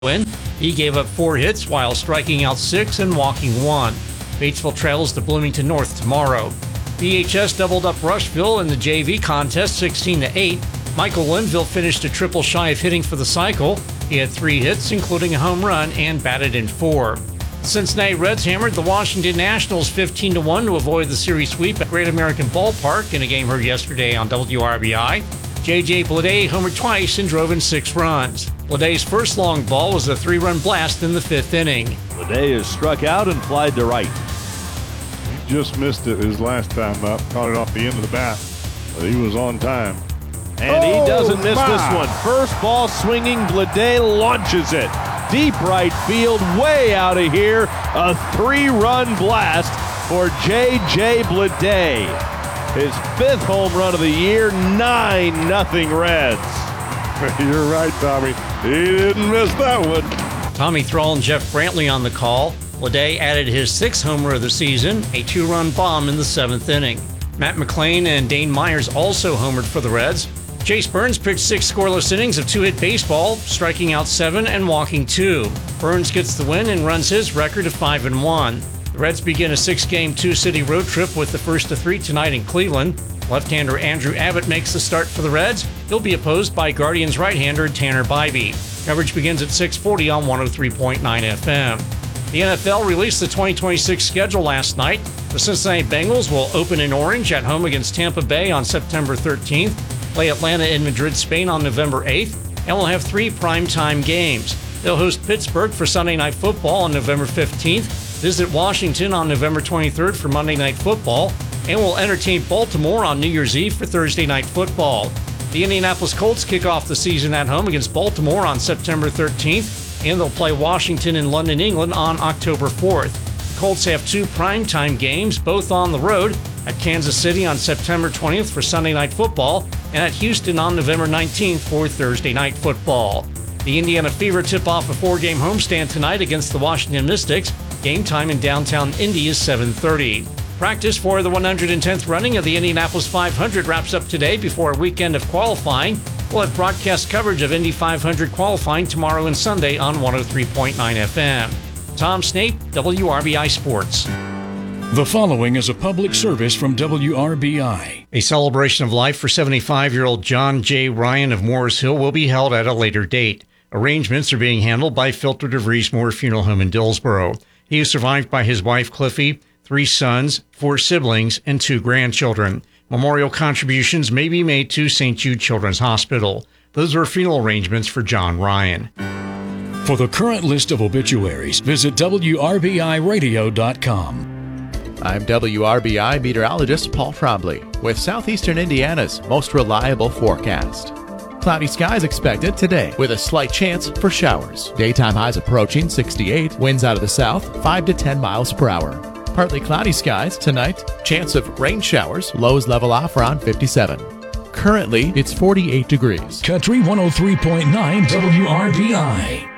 win. He gave up 4 hits while striking out 6 and walking 1. Batesville travels to Bloomington North tomorrow. BHS doubled up Rushville in the JV contest 16-8. Michael Linville finished a triple shy of hitting for the cycle. He had 3 hits, including a home run, and batted in 4. The Cincinnati Reds hammered the Washington Nationals 15-1 to avoid the series sweep at Great American Ballpark in a game heard yesterday on WRBI. J.J. Bleday homered twice and drove in 6 runs. Bleday's first long ball was a 3-run blast in the 5th inning. Bleday is struck out and flied to right. He just missed it his last time up, caught it off the end of the bat, but he was on time. And he doesn't miss this one. First ball swinging, Bleday launches it. Deep right field, way out of here. A 3-run blast for J.J. Bleday. His 5th home run of the year, 9-0 Reds. You're right, Tommy. He didn't miss that one. Tommy Thrall and Jeff Brantley on the call. Bleday added his 6th homer of the season, a 2-run bomb in the 7th inning. Matt McClain and Dane Myers also homered for the Reds. Chase Burns pitched 6 scoreless innings of 2-hit baseball, striking out 7 and walking 2. Burns gets the win and runs his record to 5-1. The Reds begin a 6-game, 2-city road trip with the first of 3 tonight in Cleveland. Left-hander Andrew Abbott makes the start for the Reds. He'll be opposed by Guardians right-hander Tanner Bybee. Coverage begins at 6:40 on 103.9 FM. The NFL released the 2026 schedule last night. The Cincinnati Bengals will open in Orange at home against Tampa Bay on September 13th, play Atlanta and Madrid, Spain on November 8th, and will have 3 primetime games. They'll host Pittsburgh for Sunday Night Football on November 15th, visit Washington on November 23rd for Monday Night Football, and will entertain Baltimore on New Year's Eve for Thursday Night Football. The Indianapolis Colts kick off the season at home against Baltimore on September 13th, and they'll play Washington in London, England on October 4th. The Colts have 2 primetime games, both on the road, at Kansas City on September 20th for Sunday Night Football, and at Houston on November 19th for Thursday Night Football. The Indiana Fever tip off a 4-game homestand tonight against the Washington Mystics. Game time in downtown Indy is 7:30. Practice for the 110th running of the Indianapolis 500 wraps up today before a weekend of qualifying. We'll have broadcast coverage of Indy 500 qualifying tomorrow and Sunday on 103.9 FM. Tom Snape, WRBI Sports. The following is a public service from WRBI. A celebration of life for 75-year-old John J. Ryan of Morris Hill will be held at a later date. Arrangements are being handled by Filter DeVries Moore Funeral Home in Dillsboro. He is survived by his wife, Cliffy, 3 sons, 4 siblings, and 2 grandchildren. Memorial contributions may be made to St. Jude Children's Hospital. Those are funeral arrangements for John Ryan. For the current list of obituaries, visit WRBIRadio.com. I'm WRBI meteorologist Paul Trombley with Southeastern Indiana's most reliable forecast. Cloudy skies expected today with a slight chance for showers. Daytime highs approaching 68, winds out of the south 5 to 10 miles per hour. Partly cloudy skies tonight, chance of rain showers, lows level off around 57. Currently, it's 48 degrees. Country 103.9 WRBI.